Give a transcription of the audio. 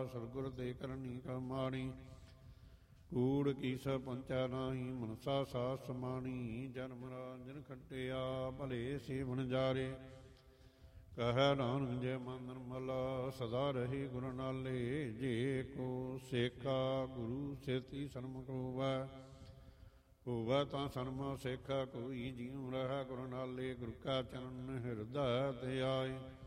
ਸਤਿਗੁਰ ਤੇ ਕਰਨੀ ਕਮਾਣੀ। ਕੂੜ ਕੀਸ ਪੰਚਾ ਨਾਹੀ ਮਨਸਾ ਸਾਸ ਸਮਾਣੀ। ਜਨਮ ਰਾਂਜਨ ਖੱਟਿਆ ਭਲੇ ਸੇਵਨ ਜਾਰੇ। ਕਹਿ ਨਾਨਕ ਜੈ ਮਨ ਨਿਰਮਲਾ ਸਦਾ ਰਹੇ ਗੁਰ ਨਾਲੇ। ਜੇ ਕੋ ਸੇਖਾ ਗੁਰੂ ਸੇਤੀ ਸਨਮੁਖ ਹੋਵੈ। ਹੋਵੈ ਤਾਂ ਸਨਮੁਖ ਸੇਖਾ ਕੋਈ ਜਿਉ ਰਹਿ ਗੁਰ ਨਾਲੇ। ਗੁਰ ਕਾ ਚਰਨ ਹਿਰਦੈ ਤੇ ਆਏ।